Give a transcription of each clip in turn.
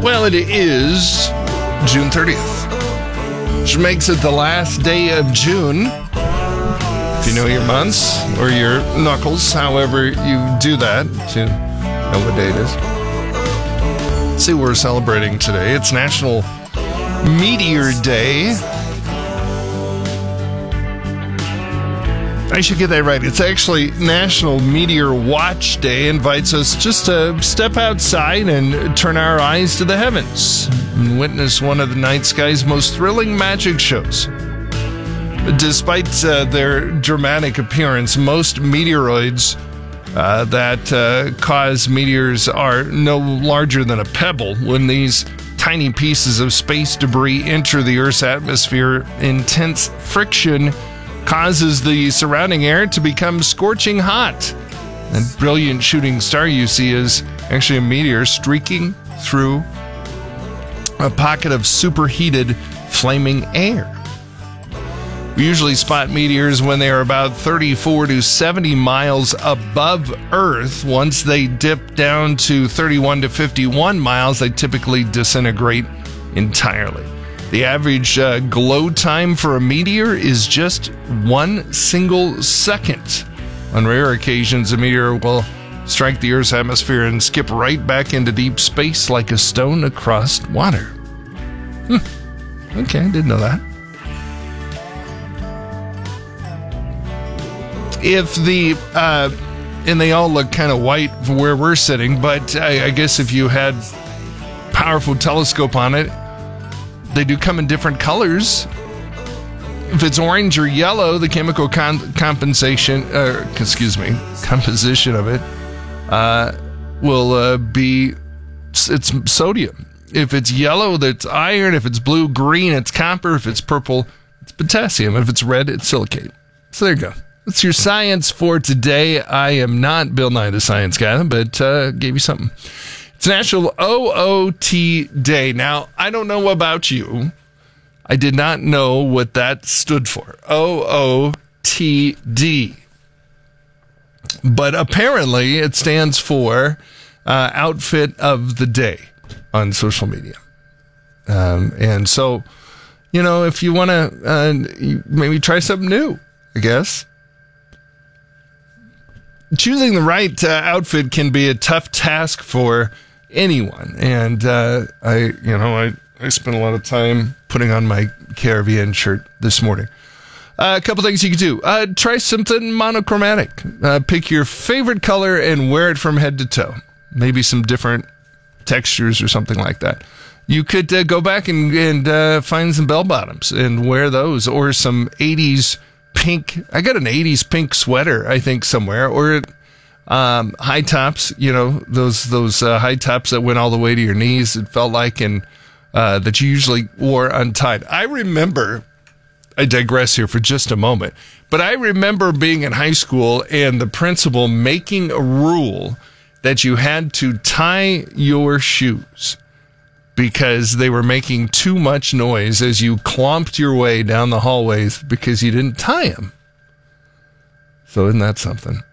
Well, it is June 30th, which makes it the last day of June. If you know your months or your knuckles, however you do that, to know what day it is. Let's see what we're celebrating today. It's National Meteor Day. I should get that right. It's actually National Meteor Watch Day. Invites us just to step outside and turn our eyes to the heavens and witness one of the night sky's most thrilling magic shows. Despite their dramatic appearance, most meteoroids that cause meteors are no larger than a pebble. When these tiny pieces of space debris enter the Earth's atmosphere, intense friction causes the surrounding air to become scorching hot. That brilliant shooting star you see is actually a meteor streaking through a pocket of superheated flaming air. We usually spot meteors when they are about 34 to 70 miles above Earth. Once they dip down to 31 to 51 miles, they typically disintegrate entirely. The average glow time for a meteor is just 1 single second. On rare occasions, a meteor will strike the Earth's atmosphere and skip right back into deep space like a stone across water. Okay, I didn't know that. If the, and they all look kind of white from where we're sitting, but I guess if you had powerful telescope on it, they do come in different colors. If it's orange or yellow, the chemical composition of it will be it's sodium. If it's yellow, that's iron. If it's blue, green, it's copper. If it's purple, it's potassium. If it's red, it's silicate. So there you go. That's your science for today. I am not Bill Nye the Science Guy, but gave you something. It's National OOT Day. Now, I don't know about you. I did not know what that stood for. OOTD. But apparently it stands for Outfit of the Day on social media. And so, you know, if you want to maybe try something new, I guess. Choosing the right outfit can be a tough task for anyone. And I spent a lot of time putting on my KRVN shirt this morning. A couple things you can do. Try something monochromatic. Pick your favorite color and wear it from head to toe. Maybe some different textures or something like that. You could go back and find some bell bottoms and wear those, or some 80s pink. I got an 80s pink sweater, I think, somewhere, or high tops, you know, those high tops that went all the way to your knees, it felt like, and that you usually wore untied. I digress here for just a moment, but I remember being in high school and the principal making a rule that you had to tie your shoes because they were making too much noise as you clomped your way down the hallways because you didn't tie them. So isn't that something?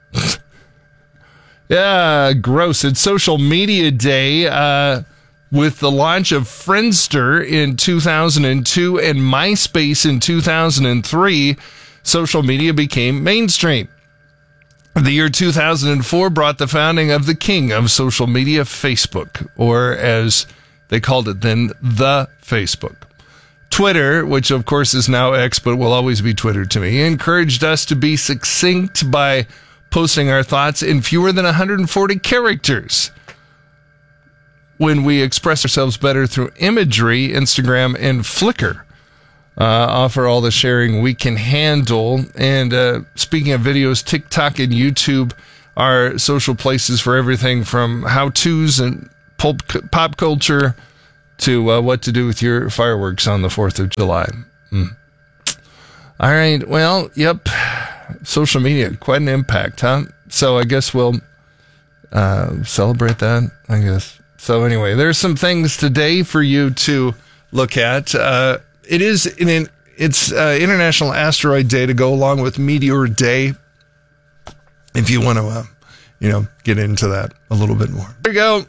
Yeah, gross. It's Social Media Day. With the launch of Friendster in 2002 and MySpace in 2003, social media became mainstream. The year 2004 brought the founding of the king of social media, Facebook, or as they called it then, the Facebook. Twitter, which of course is now X, but will always be Twitter to me, encouraged us to be succinct by posting our thoughts in fewer than 140 characters. When we express ourselves better through imagery, Instagram and Flickr offer all the sharing we can handle. And speaking of videos, TikTok and YouTube are social places for everything from how-tos and pop culture to what to do with your fireworks on the 4th of July. All right, well, yep, social media, quite an impact, huh? So I guess we'll celebrate that, I guess. So anyway, there's some things today for you to look at. It's International Asteroid Day to go along with Meteor Day. If you want to, get into that a little bit more. There you go.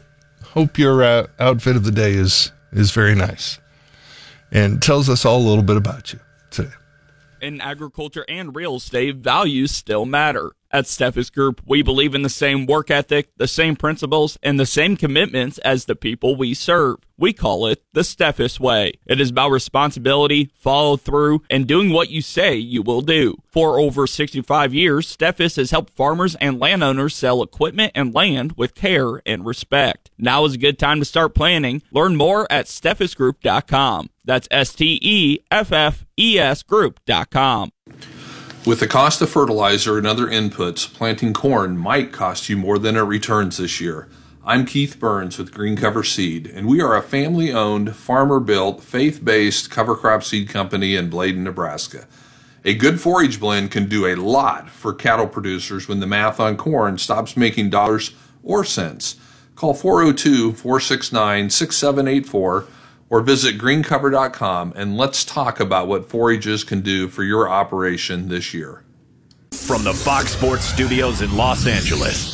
Hope your outfit of the day is very nice and tells us all a little bit about you today. In agriculture and real estate, values still matter. At Steffes Group, we believe in the same work ethic, the same principles, and the same commitments as the people we serve. We call it the Steffes Way. It is about responsibility, follow through, and doing what you say you will do. For over 65 years, Steffes has helped farmers and landowners sell equipment and land with care and respect. Now is a good time to start planning. Learn more at steffesgroup.com. That's STEFFES group.com. With the cost of fertilizer and other inputs, planting corn might cost you more than it returns this year. I'm Keith Burns with Green Cover Seed, and we are a family-owned, farmer-built, faith-based cover crop seed company in Bladen, Nebraska. A good forage blend can do a lot for cattle producers when the math on corn stops making dollars or cents. Call 402-469-6784 or visit greencover.com and let's talk about what forages can do for your operation this year. From the Fox Sports Studios in Los Angeles,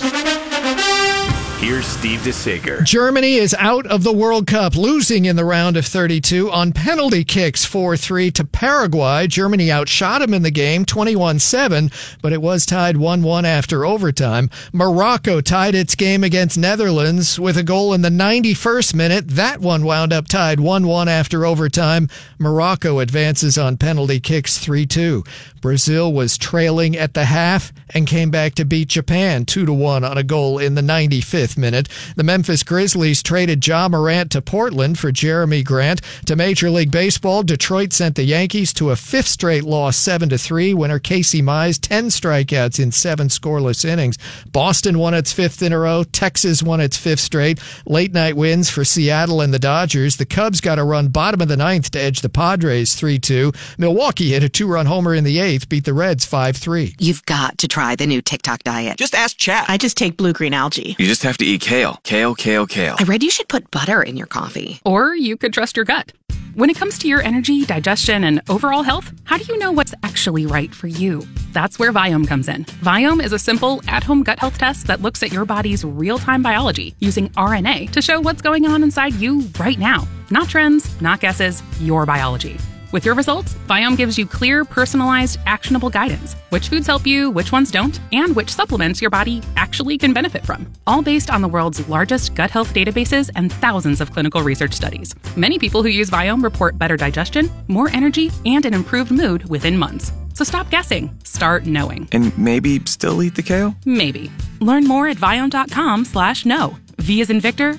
here's Steve DeSager. Germany is out of the World Cup, losing in the round of 32 on penalty kicks 4-3 to Paraguay. Germany outshot them in the game 21-7, but it was tied 1-1 after overtime. Morocco tied its game against Netherlands with a goal in the 91st minute. That one wound up tied 1-1 after overtime. Morocco advances on penalty kicks 3-2. Brazil was trailing at the half and came back to beat Japan 2-1 on a goal in the 95th minute. The Memphis Grizzlies traded Ja Morant to Portland for Jeremy Grant. To Major League Baseball, Detroit sent the Yankees to a fifth straight loss 7-3. Winner Casey Mize, 10 strikeouts in 7 scoreless innings. Boston won its 5th in a row. Texas won its 5th straight. Late night wins for Seattle and the Dodgers. The Cubs got a run bottom of the 9th to edge the Padres 3-2. Milwaukee hit a 2-run homer in the 8th, beat the Reds 5-3. You've got to try the new TikTok diet. Just ask chat. I just take blue-green algae. You just have to eat kale. Kale. I read you should put butter in your coffee. Or you could trust your gut. When it comes to your energy, digestion, and overall health, how do you know what's actually right for you? That's where Viome comes in. Viome is a simple, at-home gut health test that looks at your body's real-time biology using RNA to show what's going on inside you right now. Not trends, not guesses, your biology. With your results, Viome gives you clear, personalized, actionable guidance. Which foods help you, which ones don't, and which supplements your body actually can benefit from. All based on the world's largest gut health databases and thousands of clinical research studies. Many people who use Viome report better digestion, more energy, and an improved mood within months. So stop guessing. Start knowing. And maybe still eat the kale? Maybe. Learn more at Viome.com/know. V as in Victor,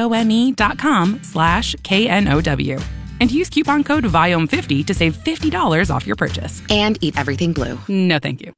IOME.com/KNOW. And use coupon code VIOME50 to save $50 off your purchase. And eat everything blue. No, thank you.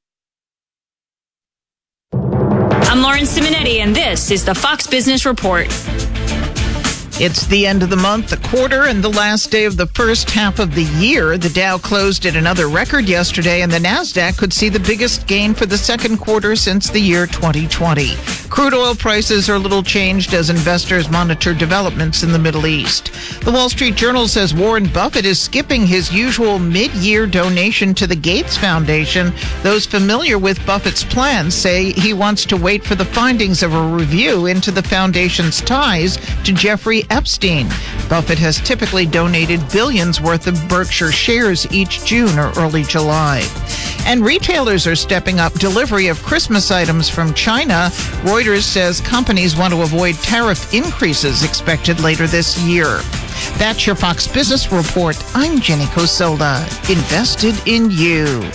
I'm Lauren Simonetti, and this is the Fox Business Report. It's the end of the month, the quarter, and the last day of the first half of the year. The Dow closed at another record yesterday, and the Nasdaq could see the biggest gain for the second quarter since the year 2020. Crude oil prices are little changed as investors monitor developments in the Middle East. The Wall Street Journal says Warren Buffett is skipping his usual mid-year donation to the Gates Foundation. Those familiar with Buffett's plans say he wants to wait for the findings of a review into the foundation's ties to Jeffrey Epstein. Buffett has typically donated billions worth of Berkshire shares each June or early July. And retailers are stepping up delivery of Christmas items from China. Reuters says companies want to avoid tariff increases expected later this year. That's your Fox Business Report. I'm Jenny Coselda. Invested in you.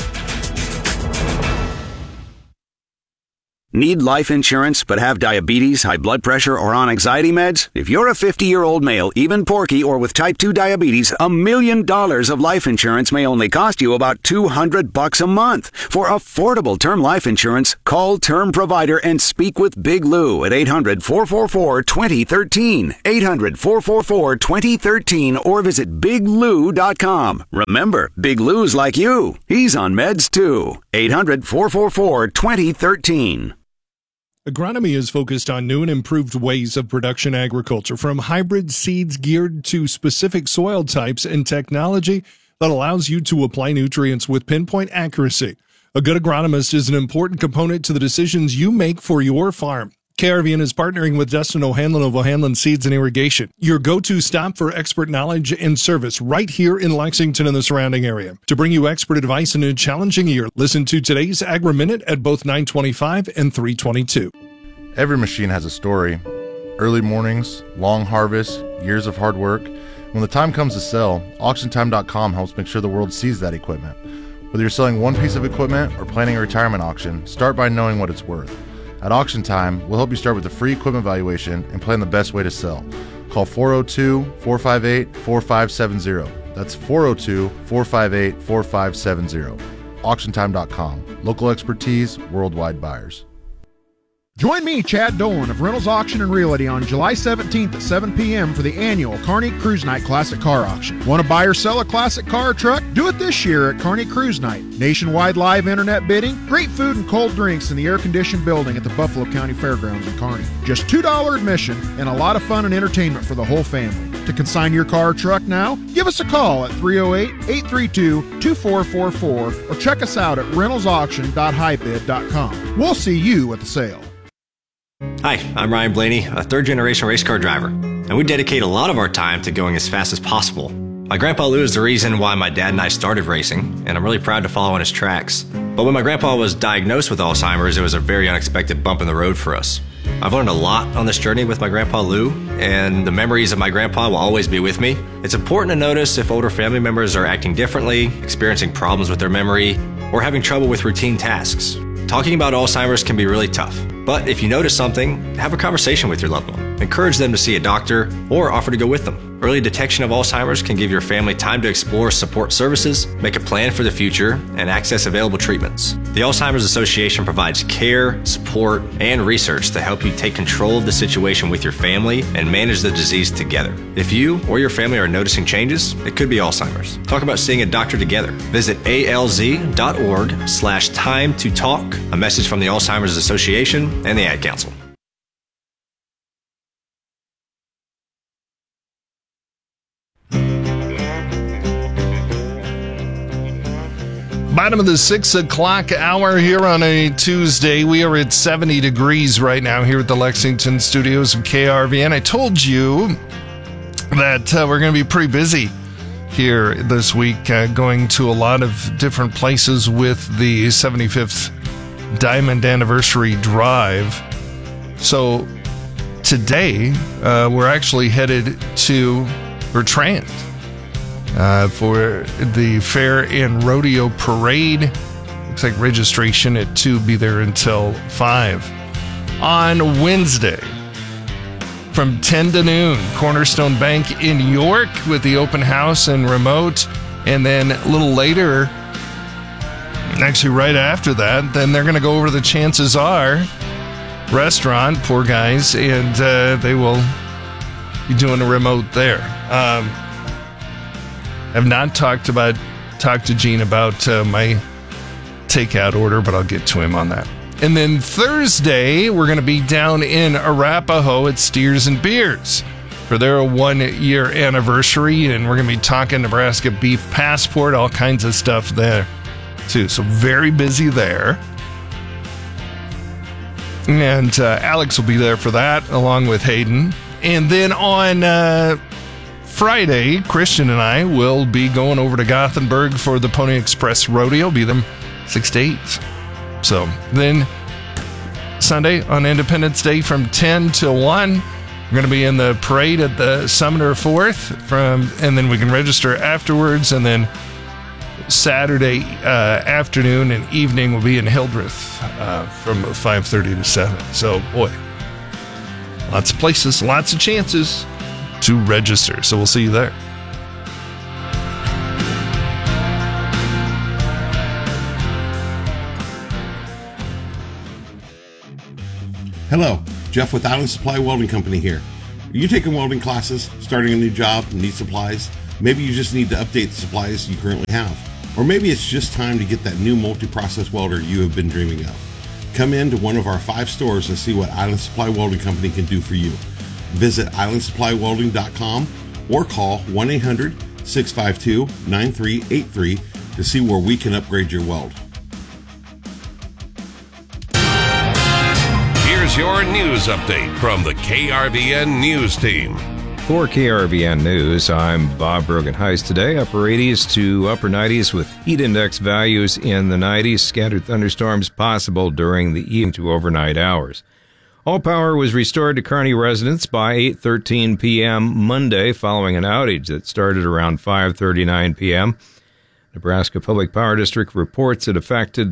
Need life insurance but have diabetes, high blood pressure, or on anxiety meds? If you're a 50-year-old male, even porky, or with type 2 diabetes, $1 million of life insurance may only cost you about $200 a month. For affordable term life insurance, call Term Provider and speak with Big Lou at 800-444-2013. 800-444-2013 or visit biglou.com. Remember, Big Lou's like you. He's on meds too. 800-444-2013. Agronomy is focused on new and improved ways of production agriculture, from hybrid seeds geared to specific soil types and technology that allows you to apply nutrients with pinpoint accuracy. A good agronomist is an important component to the decisions you make for your farm. KRVN is partnering with Dustin O'Hanlon of O'Hanlon Seeds and Irrigation, your go-to stop for expert knowledge and service right here in Lexington and the surrounding area. To bring you expert advice in a challenging year, listen to today's Agri-Minute at both 9:25 and 3:22. Every machine has a story. Early mornings, long harvests, years of hard work. When the time comes to sell, AuctionTime.com helps make sure the world sees that equipment. Whether you're selling one piece of equipment or planning a retirement auction, start by knowing what it's worth. At Auction Time, we'll help you start with a free equipment valuation and plan the best way to sell. Call 402-458-4570. That's 402-458-4570. AuctionTime.com. Local expertise, worldwide buyers. Join me, Chad Dolan of Reynolds Auction and Realty on July 17th at 7 p.m. for the annual Kearney Cruise Night Classic Car Auction. Want to buy or sell a classic car or truck? Do it this year at Kearney Cruise Night. Nationwide live internet bidding, great food and cold drinks in the air-conditioned building at the Buffalo County Fairgrounds in Kearney. Just $2 admission and a lot of fun and entertainment for the whole family. To consign your car or truck now, give us a call at 308-832-2444 or check us out at reynoldsauction.highbid.com. We'll see you at the sale. Hi, I'm Ryan Blaney, a third-generation race car driver, and we dedicate a lot of our time to going as fast as possible. My grandpa Lou is the reason why my dad and I started racing, and I'm really proud to follow in his tracks. But when my grandpa was diagnosed with Alzheimer's, it was a very unexpected bump in the road for us. I've learned a lot on this journey with my grandpa Lou, and the memories of my grandpa will always be with me. It's important to notice if older family members are acting differently, experiencing problems with their memory, or having trouble with routine tasks. Talking about Alzheimer's can be really tough, but if you notice something, have a conversation with your loved one. Encourage them to see a doctor or offer to go with them. Early detection of Alzheimer's can give your family time to explore support services, make a plan for the future, and access available treatments. The Alzheimer's Association provides care, support, and research to help you take control of the situation with your family and manage the disease together. If you or your family are noticing changes, it could be Alzheimer's. Talk about seeing a doctor together. Visit alz.org/time to talk. A message from the Alzheimer's Association and the Ad Council. Bottom of the 6 o'clock hour here on a Tuesday. We are at 70 degrees right now here at the Lexington studios of KRVN. I told you that we're going to be pretty busy here this week, going to a lot of different places with the 75th Diamond Anniversary Drive. So today, we're actually headed to Bertrand for the Fair and Rodeo Parade. Looks like registration at 2, be there until 5. On Wednesday, from 10 to noon, Cornerstone Bank in York with the open house and remote. And then a little later, actually right after that, then they're going to go over the Chances Are restaurant, poor guys, and they will be doing a remote there. I've not talked to Gene about my takeout order, but I'll get to him on that. And then Thursday, we're going to be down in Arapahoe at Steers and Beers for their 1-year anniversary, and we're going to be talking Nebraska Beef Passport, all kinds of stuff there too. So very busy there. And Alex will be there for that, along with Hayden. And then on Friday, Christian and I will be going over to Gothenburg for the Pony Express Rodeo. Be them 6 to 8. So then Sunday on Independence Day from 10 till 1, we're going to be in the parade at the Sumner 4th, and then we can register afterwards. And then Saturday afternoon and evening will be in Hildreth from 5:30 to 7. So boy, lots of places, lots of chances to register. So we'll see you there. Hello, Jeff with Island Supply Welding Company here. Are you taking welding classes, starting a new job, and need supplies? Maybe you just need to update the supplies you currently have. Or maybe it's just time to get that new multi-process welder you have been dreaming of. Come in to one of our 5 stores and see what Island Supply Welding Company can do for you. Visit islandsupplywelding.com or call 1-800-652-9383 to see where we can upgrade your weld. Here's your news update from the KRVN News Team. For KRVN News, I'm Bob Brogan. Highs today, upper 80s to upper 90s with heat index values in the 90s. Scattered thunderstorms possible during the evening to overnight hours. All power was restored to Kearney residents by 8:13 p.m. Monday following an outage that started around 5:39 p.m. Nebraska Public Power District reports it affected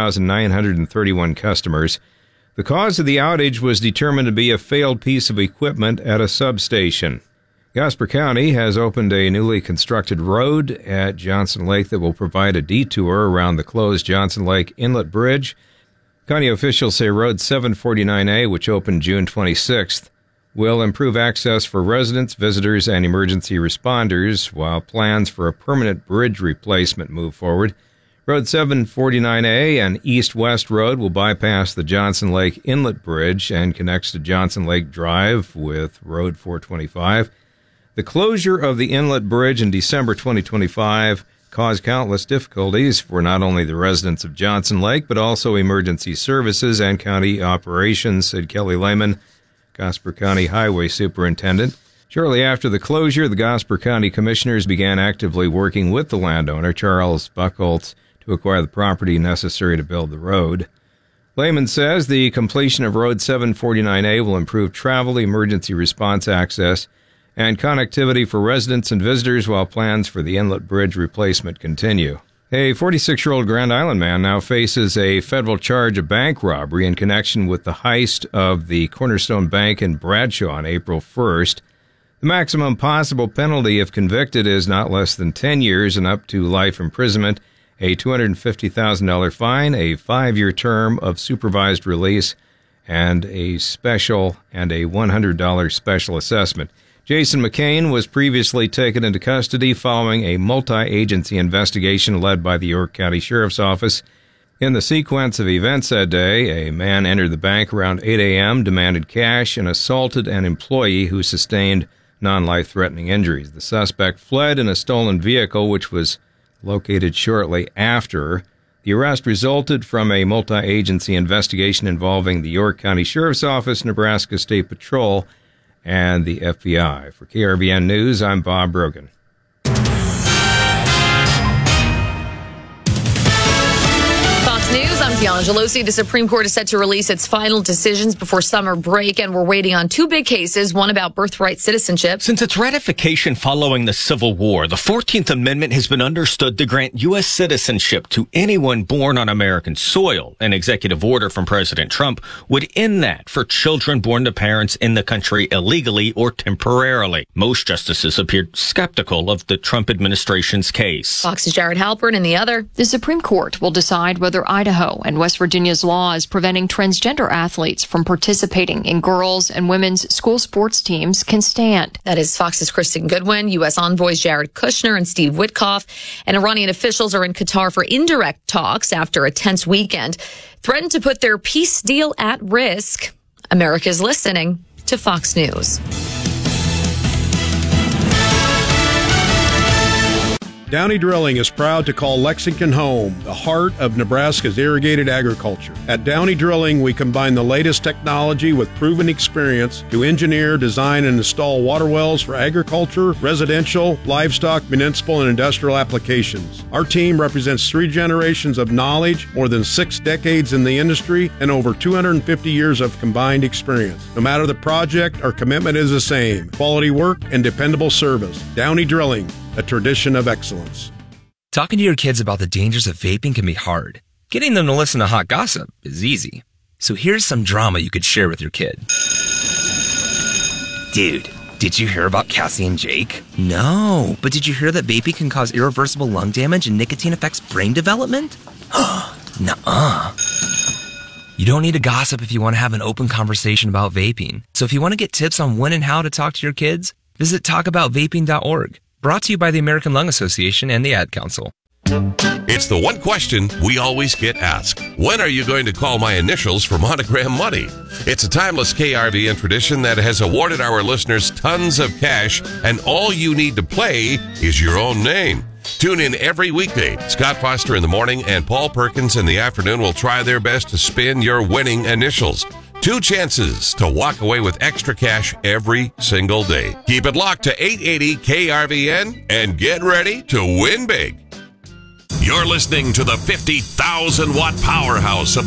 3,931 customers. The cause of the outage was determined to be a failed piece of equipment at a substation. Gosper County has opened a newly constructed road at Johnson Lake that will provide a detour around the closed Johnson Lake Inlet Bridge. County officials say Road 749A, which opened June 26th, will improve access for residents, visitors, and emergency responders, while plans for a permanent bridge replacement move forward. Road 749A and East-West Road will bypass the Johnson Lake Inlet Bridge and connects to Johnson Lake Drive with Road 425. The closure of the Inlet Bridge in December 2025 caused countless difficulties for not only the residents of Johnson Lake, but also emergency services and county operations, said Kelly Lehman, Gosper County Highway Superintendent. Shortly after the closure, the Gosper County Commissioners began actively working with the landowner, Charles Buchholz, to acquire the property necessary to build the road. Lehman says the completion of Road 749A will improve travel, emergency response access, and connectivity for residents and visitors while plans for the Inlet Bridge replacement continue. A 46-year-old Grand Island man now faces a federal charge of bank robbery in connection with the heist of the Cornerstone Bank in Bradshaw on April 1st. The maximum possible penalty if convicted is not less than 10 years and up to life imprisonment, a $250,000 fine, a 5-year term of supervised release, and a $100 special assessment. Jason McCain was previously taken into custody following a multi-agency investigation led by the York County Sheriff's Office. In the sequence of events that day, a man entered the bank around 8 a.m., demanded cash, and assaulted an employee who sustained non-life-threatening injuries. The suspect fled in a stolen vehicle, which was located shortly after. The arrest resulted from a multi-agency investigation involving the York County Sheriff's Office, Nebraska State Patrol, and the FBI. For KRVN News, I'm Bob Brogan. Fox News, I'm Tiana Gelosi. The Supreme Court is set to release its final decisions before summer break, and we're waiting on two big cases, one about birthright citizenship. Since its ratification following the Civil War, the 14th Amendment has been understood to grant U.S. citizenship to anyone born on American soil. An executive order from President Trump would end that for children born to parents in the country illegally or temporarily. Most justices appeared skeptical of the Trump administration's case. Fox's Jared Halpern and the other. The Supreme Court will decide whether Idaho and West Virginia's law is preventing transgender athletes from participating in girls' and women's school sports teams can stand. That is Fox's Kristen Goodwin, U.S. envoys Jared Kushner and Steve Witkoff, and Iranian officials are in Qatar for indirect talks after a tense weekend, threatened to put their peace deal at risk. America's listening to Fox News. Downey Drilling is proud to call Lexington home, the heart of Nebraska's irrigated agriculture. At Downey Drilling, we combine the latest technology with proven experience to engineer, design, and install water wells for agriculture, residential, livestock, municipal, and industrial applications. Our team represents 3 generations of knowledge, more than 6 decades in the industry, and over 250 years of combined experience. No matter the project, our commitment is the same: quality work and dependable service. Downey Drilling, a tradition of excellence. Talking to your kids about the dangers of vaping can be hard. Getting them to listen to hot gossip is easy. So here's some drama you could share with your kid. Dude, did you hear about Cassie and Jake? No, but did you hear that vaping can cause irreversible lung damage and nicotine affects brain development? Nuh-uh. You don't need to gossip if you want to have an open conversation about vaping. So if you want to get tips on when and how to talk to your kids, visit talkaboutvaping.org. Brought to you by the American Lung Association and the Ad Council. It's the one question we always get asked. When are you going to call my initials for Monogram Money? It's a timeless KRVN tradition that has awarded our listeners tons of cash, and all you need to play is your own name. Tune in every weekday. Scott Foster in the morning and Paul Perkins in the afternoon will try their best to spin your winning initials. 2 chances to walk away with extra cash every single day. Keep it locked to 880 KRVN and get ready to win big. You're listening to the 50,000 watt powerhouse of